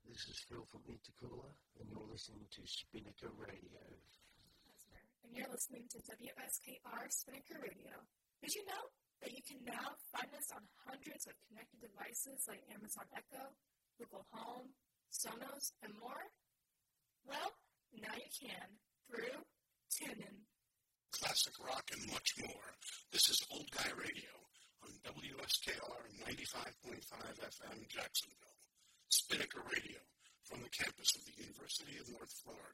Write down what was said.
This is Phil from Intercooler, and you're listening to Spinnaker Radio. And you're listening to WSKR Spinnaker Radio. Did you know that you can now find us on hundreds of connected devices like Amazon Echo, Google Home, Sonos, and more? Well, now you can through TuneIn. Classic rock and much more. This is Old Guy Radio on WSKR 95.5 FM Jacksonville. Spinnaker Radio from the campus of the University of North Florida.